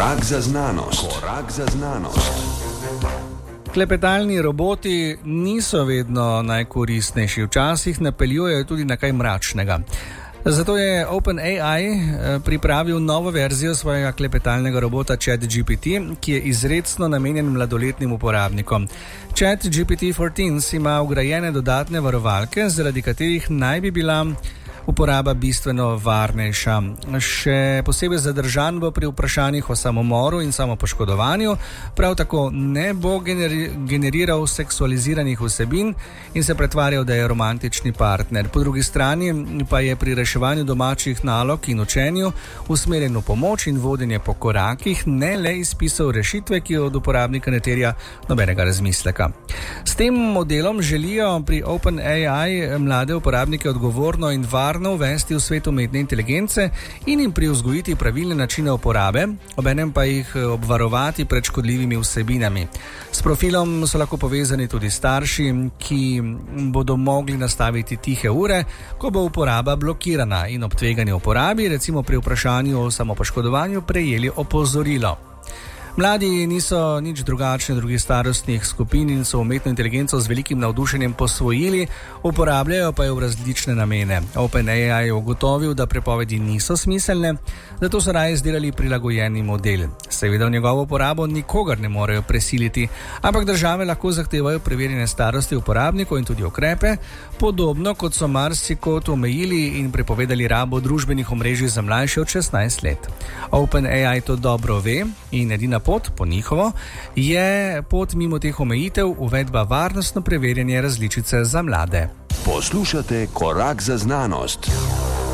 Korak za znanost. Korak za znanost. Klepetalni roboti niso vedno najkoristnejši, včasih napeljujejo tudi na kaj mračnega. Zato je OpenAI pripravil novo verzijo svojega klepetalnega robota ChatGPT, ki je izrecno namenjen mladoletnim uporabnikom. ChatGPT-14 ima vgrajene dodatne varovalke, zaradi katerih naj bi bila uporaba bistveno varnejša. Še posebej zadržan bo pri vprašanjih o samomoru in samopoškodovanju, prav tako ne bo generiral seksualiziranih vsebin in se pretvarjal, da je romantični partner. Po drugi strani pa je pri reševanju domačih nalog in učenju usmerjen v pomoč in vodenje po korakih, ne le izpisal rešitve, ki od uporabnika ne terja nobenega razmisleka. S tem modelom želijo pri OpenAI mlade uporabnike odgovorno in varno uvesti v svet umetne inteligence in jim privzgojiti pravilne načine uporabe, obenem pa jih obvarovati pred škodljivimi vsebinami. S profilom so lahko povezani tudi starši, ki bodo mogli nastaviti tihe ure, ko bo uporaba blokirana in ob tveganju uporabi, recimo pri vprašanju o samopoškodovanju, prejeli opozorilo. Mladi niso nič drugačni od drugih starostnih skupin in so umetno inteligenco z velikim navdušenjem posvojili, uporabljajo pa jo v različne namene. OpenAI je ugotovil, da prepovedi niso smiselne, zato so raje izdelali prilagojeni model. Seveda v njegovo uporabo nikogar ne morejo presiliti, ampak države lahko zahtevajo preverjene starosti uporabnikov in tudi ukrepe, podobno kot so marsikot omejili in prepovedali rabo družbenih omrežij za mlajše od 16 let. OpenAI to dobro ve in edina pot, po njihovo, je pot mimo teh omejitev uvedba varnostno preverjanje različice za mlade. Poslušate Korak za znanost.